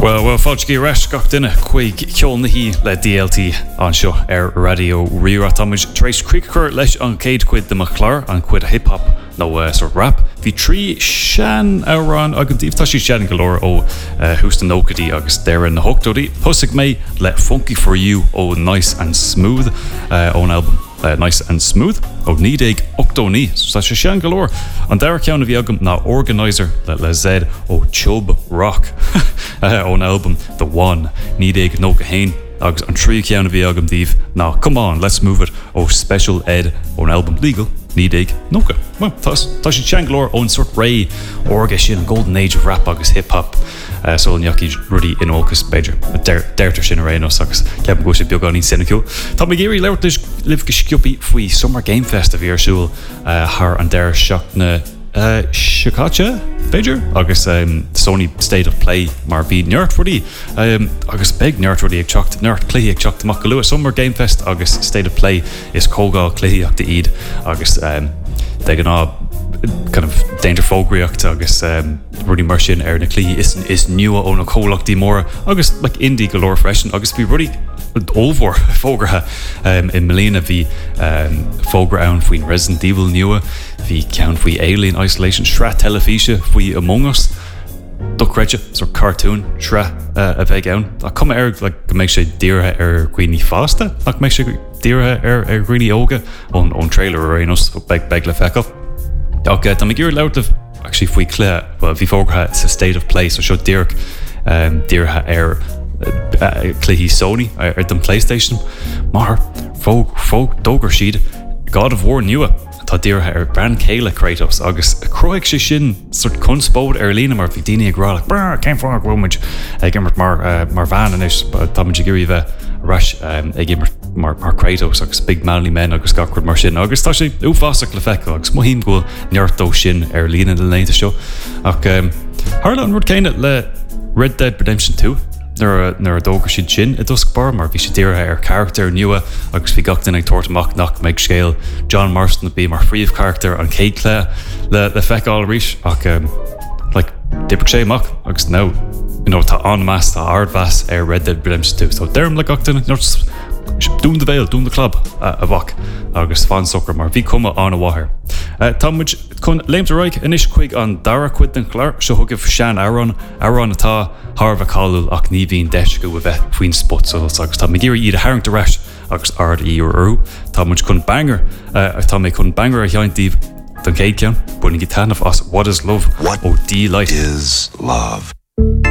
Well, fáiltí reis gach duine chuig ceol na hí le DLT anseo radio Ria Thomas Trace Creeker leis an céad cuid de McClure an cuid hip-hop nó sort rap. Bhí trí sean árán agus díobh tá sí sean galore ó Houston Oakadí agus Darren na Hoctodí. Thosaigh mé le Funky For You ó Nice and Smooth ón album. Nice and Smooth ó nídéag octóní sa sé sean galore. An dar ceanna bhí agam ná organizer le Z ó Chub Rock ón album The One nídéag nó go hain agus an trí ceanna bhí agam díobh ná Come On Let's Move It ó Special Ed ón album Legal nídéag nóga. Well, tá sé sean galore ón sort ré orga sin golden age of rap agus hip-hop so an Yaki Rudy in Olcus Beiger Derter sin Renos agus ceap go sé beagání Senecio. Tá mé géirí leirtais liv go sciúpi faoi Summer Game Fest a bhíarsúil haar an der seach na Chicago Beiger agus Sony State of Play mar bhí neart rudí agus beg neart rudí ag teacht neart cléí ag teacht amach go luas Summer Game Fest agus State of Play is cógá cléíocht de iad agus de gan kind of danger fógraíocht agus rudí mar sin ar na clí is nua ó na cólachtaí móra agus like indie galore freisin agus bhí rudí ómhór fógratha in Melina bhí fógra ann faoin Resident Evil nua bhí ceann faoi Alien Isolation sra telefíse faoi Among Us dochreide sort cartoon sra a bheith ann a cum ar go méid sé díortha ar cuioine fásta ach méid sé díortha ar cuioine óga ón trailer ar rénos beg le feicah. Okay, tá gur leirtah actually faoi clé bhí fógratha sa State of Play so seo díortha ar cléhí Sony ar den PlayStation mar fóg dógur siad God of War nua tá díortha ar brand céile Kratos agus croigh sé sin sort conspód ar lína mar bhí daine agráach céim fág bhfuid ag immert mar bhean inis tá muid gurí bheith ras ag immert mar Kratos agus big manly men agus gacrod mar sin agus tá sé uafásach le feiceil agus mohím go neartó sin ar lína le léinte seo ach Harla an rud céine le Red Dead Redemption 2 nar a dógur siad sin i dosc bar mar bhí sé díortha ar character nua agus bhí gach duine ag tuairt amach nach meid scéal John Marston bí mar phríomh character an céad clé le feiceáil arís ach like dipper sé amach agus nó tá an meas tá ardmheas ar Red Dead Redemption 2 so derm le gach duine dún de bhéil dún de club a bhac agus fan soccer mar bhí cuma an a bhathair. Tá muid chun léimte roiig inis chuig an dara cuid den chláir seo thugah sean Aaron atá Harbh cáúil ach ní bhíon deis go bheith faoin spot agus tá mé géirí iad a haingta reis agus ard í orú tá muid chun banger tá mé chun banger a cheantíomh don céad ceann bunig tanmh as What is Love ó D-Light is love.